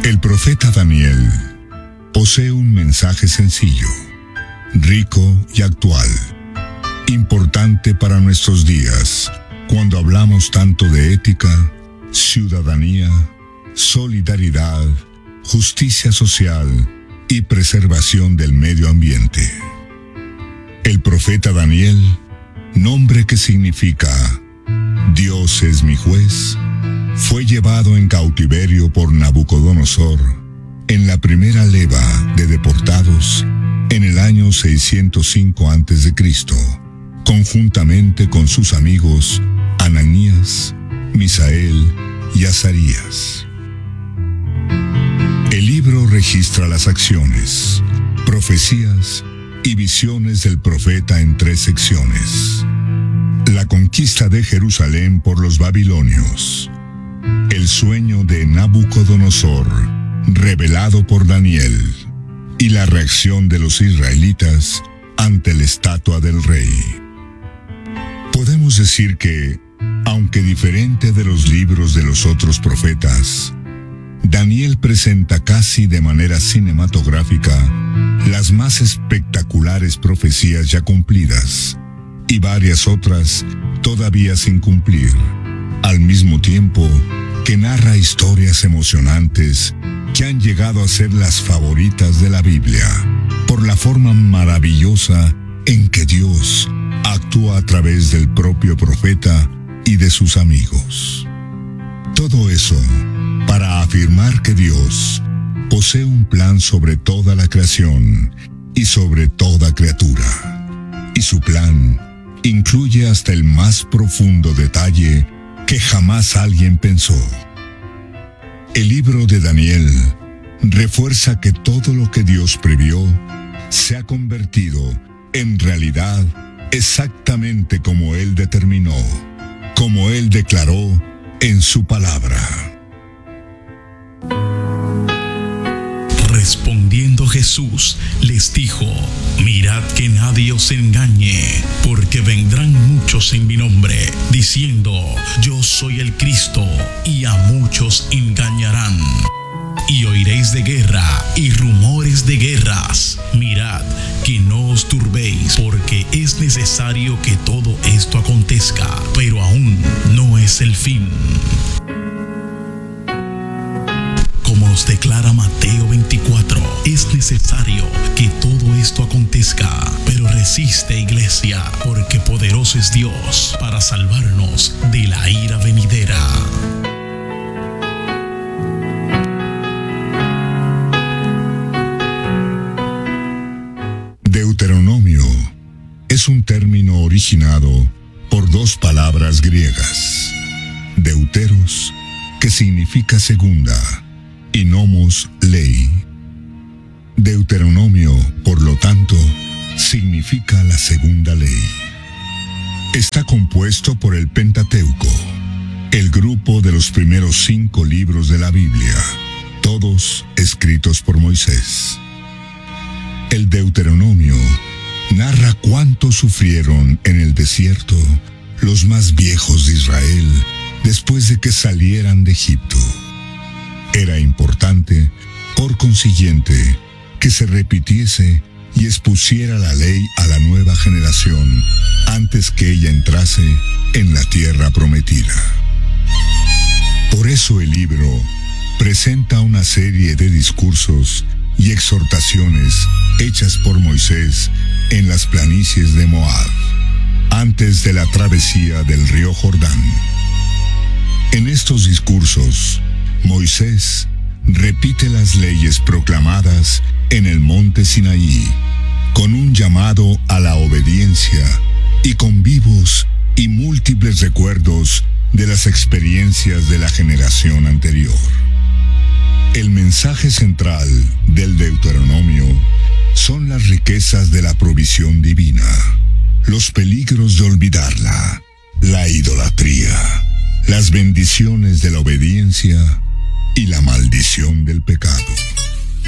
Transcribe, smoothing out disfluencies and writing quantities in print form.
El profeta Daniel posee un mensaje sencillo, rico y actual, importante para nuestros días, cuando hablamos tanto de ética, ciudadanía, solidaridad, justicia social y preservación del medio ambiente. El profeta Daniel, nombre que significa Dios es mi juez, fue llevado en cautiverio por Nabucodonosor en la primera leva de deportados en el año 605 a.C., conjuntamente con sus amigos Ananías, Misael y Azarías. El libro registra las acciones, profecías y visiones del profeta en 3 secciones: la conquista de Jerusalén por los babilonios, el sueño de Nabucodonosor, revelado por Daniel, y la reacción de los israelitas ante la estatua del rey. Podemos decir que, aunque diferente de los libros de los otros profetas, Daniel presenta casi de manera cinematográfica las más espectaculares profecías ya cumplidas y varias otras todavía sin cumplir, al mismo tiempo que narra historias emocionantes que han llegado a ser las favoritas de la Biblia por la forma maravillosa en que Dios actúa a través del propio profeta y de sus amigos. Todo eso para afirmar que Dios posee un plan sobre toda la creación y sobre toda criatura, y su plan incluye hasta el más profundo detalle que jamás alguien pensó. El libro de Daniel refuerza que todo lo que Dios previó se ha convertido en realidad exactamente como Él determinó, como Él declaró en su palabra. Respondiendo Jesús, les dijo: mirad que nadie os engañe, porque vendrán muchos en mi nombre, diciendo: yo soy el Cristo, y a muchos engañarán. Y oiréis de guerra y rumores de guerras. Mirad que no os turbéis, porque es necesario que todo esto acontezca, pero aún no es el fin. Como nos declara Mateo 24, es necesario que todo esto acontezca, pero resiste, iglesia, porque poderoso es Dios para salvarnos de la ira venidera. Deuteronomio es un término originado por 2 palabras griegas: deuteros, que significa segunda, y nomos, ley. Deuteronomio, por lo tanto, significa la segunda ley. Está compuesto por el Pentateuco, el grupo de los primeros 5 libros de la Biblia, todos escritos por Moisés. El Deuteronomio narra cuánto sufrieron en el desierto los más viejos de Israel después de que salieran de Egipto. Era importante, por consiguiente, que se repitiese y expusiera la ley a la nueva generación antes que ella entrase en la tierra prometida. Por eso el libro presenta una serie de discursos y exhortaciones hechas por Moisés en las planicies de Moab, antes de la travesía del río Jordán. En estos discursos, Moisés repite las leyes proclamadas en el monte Sinaí, con un llamado a la obediencia y con vivos y múltiples recuerdos de las experiencias de la generación anterior. El mensaje central del Deuteronomio son las riquezas de la provisión divina, los peligros de olvidarla, la idolatría, las bendiciones de la obediencia y la maldición del pecado.